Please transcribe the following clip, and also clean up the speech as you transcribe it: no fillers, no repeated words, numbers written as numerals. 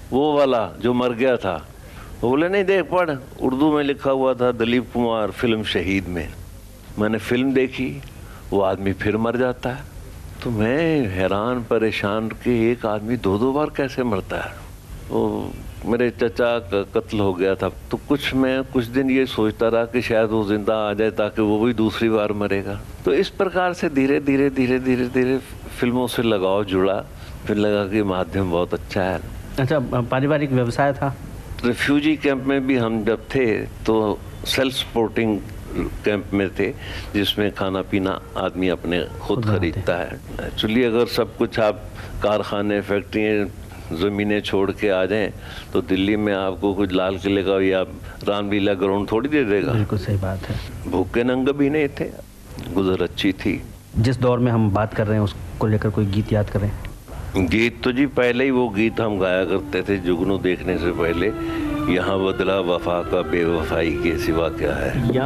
वो वाला जो मर गया था, वो बोले नहीं देख पढ़, उर्दू में लिखा हुआ था दिलीप कुमार फिल्म शहीद में। मैंने फिल्म देखी, वो आदमी फिर मर जाता है। तो मैं हैरान परेशान कि एक आदमी 2-2 बार कैसे मरता है। वो मेरे चचा का कत्ल हो गया था, तो कुछ दिन ये सोचता रहा कि शायद वो जिंदा आ जाए ताकि वो भी दूसरी बार मरेगा। तो इस प्रकार से धीरे धीरे फिल्मों से लगाव जुड़ा। फिर लगा कि माध्यम बहुत अच्छा है। अच्छा, पारिवारिक व्यवसाय था? रिफ्यूजी कैंप में भी हम जब थे तो सेल्फ सपोर्टिंग कैंप में थे, जिसमें खाना पीना आदमी अपने खुद खरीदता है। एक्चुअली अगर सब कुछ आप कारखाने, फैक्ट्रियाँ, ज़मीनें छोड़ के आ जाएं तो दिल्ली में आपको कुछ लाल किले का या रामलीला ग्राउंड थोड़ी दे देगा। बिल्कुल सही बात है। भूखे नंगे भी नहीं थे, गुजर अच्छी थी। जिस दौर में हम बात कर रहे हैं उसको लेकर कोई गीत याद करें? गीत तो जी पहले ही वो गीत हम गाया करते थे जुगनू देखने से पहले, यहाँ बदला वफा का बेवफाई के सिवा क्या है।